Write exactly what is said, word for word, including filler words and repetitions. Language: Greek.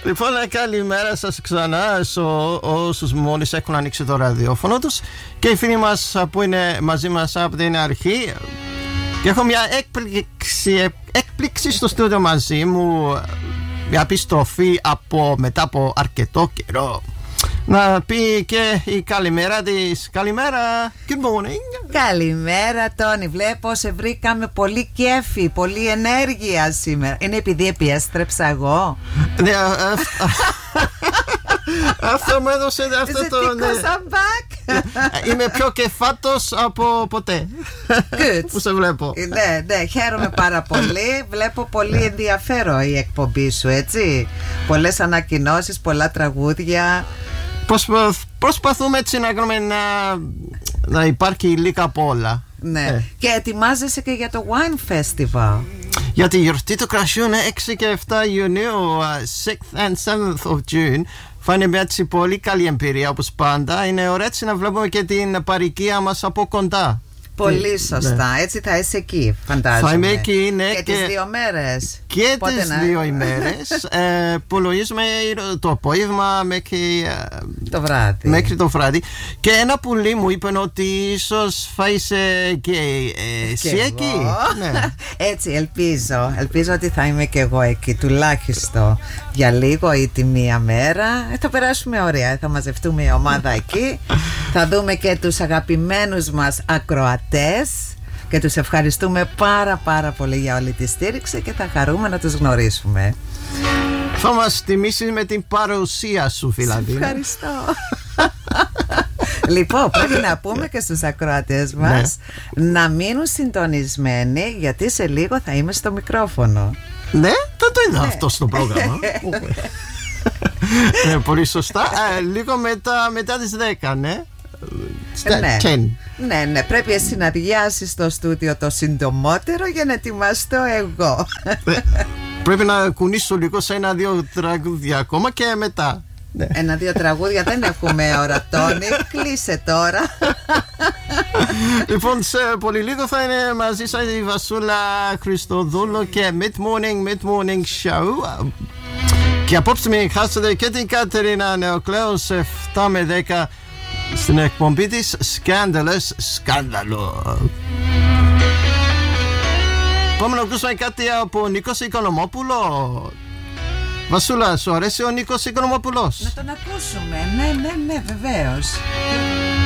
Λοιπόν, καλημέρα σας ξανά σε όσους μόλις έχουν ανοίξει το ραδιόφωνο τους και οι φίλοι μας που είναι μαζί μας από την αρχή. Και έχω μια έκπληξη, έκπληξη στο στούντιο μαζί μου, μια επιστροφή από, μετά από αρκετό καιρό. Να πει και η καλημέρα της. Καλημέρα, good morning. Καλημέρα Τόνι, βλέπω σε βρήκαμε πολύ κέφι, πολύ ενέργεια σήμερα. Είναι επειδή επέστρεψα εγώ? Ναι, αυτό μου έδωσε αυτό το... Είμαι πιο κεφάτος από ποτέ. Good. Που σε βλέπω. Ναι, ναι, χαίρομαι πάρα πολύ. Βλέπω πολύ ενδιαφέρον η εκπομπή σου, έτσι. Πολλές ανακοινώσεις, πολλά τραγούδια. Προσπα... Προσπαθούμε έτσι να κάνουμε να, να υπάρχει λίγα από όλα. Ναι. Ε. Και ετοιμάζεσαι και για το Wine Festival. Για τη γιορτή του κρασιού είναι έξι και επτά Ιουνίου, sixth and seventh of June. Θα είναι μια έτσι πολύ καλή εμπειρία όπως πάντα. Είναι ωραίο έτσι να βλέπουμε και την παροικία μας από κοντά. Πολύ σωστά, ναι. Έτσι θα είσαι εκεί, φαντάζομαι. Θα είμαι εκεί, ναι. Και, και τις δύο μέρες. Και Πότε τις να... δύο ημέρες. ε, Υπολογίζουμε το απόγευμα μέχρι το βράδυ. Μέχρι το βράδυ. Και ένα πουλί μου είπε ότι ίσως θα είσαι και ε, εσύ εκεί. Ναι. Έτσι, ελπίζω. Ελπίζω ότι θα είμαι και εγώ εκεί, τουλάχιστον για λίγο ή τη μία μέρα. Ε, θα περάσουμε ωραία. Θα μαζευτούμε η ομάδα εκεί. Θα δούμε και τους αγαπημένους μας ακροατές και τους ευχαριστούμε πάρα πάρα πολύ για όλη τη στήριξη και θα χαρούμε να τους γνωρίσουμε. Θα μας τιμήσεις με την παρουσία σου, δηλαδή. Ευχαριστώ. Λοιπόν, πρέπει να πούμε και στους ακροατές μας, ναι, να μείνουν συντονισμένοι, γιατί σε λίγο θα είμαι στο μικρόφωνο. Ναι, δεν το είδα, ναι, αυτό στο πρόγραμμα. ε, πολύ σωστά. ε, Λίγο μετά, μετά τις δέκα, ναι. Ναι. ναι, ναι, πρέπει εσύ να διάσεις στο στούντιο το συντομότερο για να ετοιμαστώ εγώ. Πρέπει να κουνήσω λίγο σε ένα-δύο τραγούδια ακόμα και μετά. Ναι. Ένα-δύο τραγούδια δεν έχουμε ώρα, Τόνι. Κλείσε τώρα. Λοιπόν, σε πολύ λίγο θα είναι μαζί σας η Βασούλα Χριστοδούλου και Mid Morning, Mid Morning Show. Και απόψε μην χάσετε και την Κατερίνα Νεοκλέου σε εφτά με δέκα στην εκπομπή της Scandalous Σκάνδαλο. Πάμε να ακούσουμε κάτι από Νίκος Οικονομόπουλο. Βασούλα, σου αρέσει ο Νίκος Οικονομόπουλος? Να τον ακούσουμε, ναι, ναι, ναι, βεβαίως.